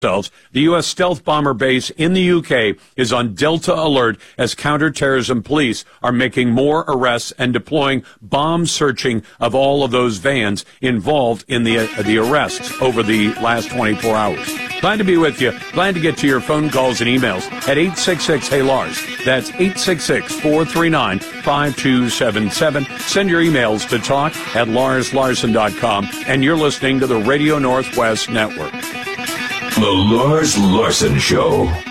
The U.S. stealth bomber base in the U.K. is on Delta alert as counterterrorism police are making more arrests and deploying bomb searching of all of those vans involved in the arrests over the last 24 hours. Glad to be with you. Glad to get to your phone calls and emails at 866-HEY-LARS. That's 866-439-5277. Send your emails to talk@LarsLarson.com. And you're listening to the Radio Northwest Network. The Lars Larson Show.